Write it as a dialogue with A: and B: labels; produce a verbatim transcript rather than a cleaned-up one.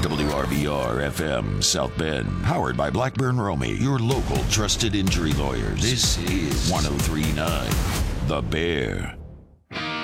A: W R B R F M South Bend. Powered by Blackburn Romy, your local trusted injury lawyers. This is one oh three point nine The Bear.